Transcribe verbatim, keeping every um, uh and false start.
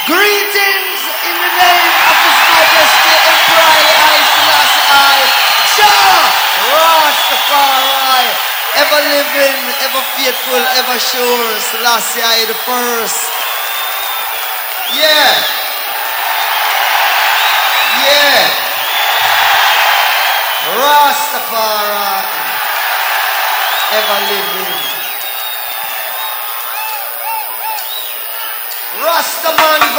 Greetings in the name of His Majesty Emperor Haile Selassie I, Jah Rastafari, ever living, ever faithful, ever sure, Selassie I the first. Yeah. Yeah. Rastafari, ever living. Rastaman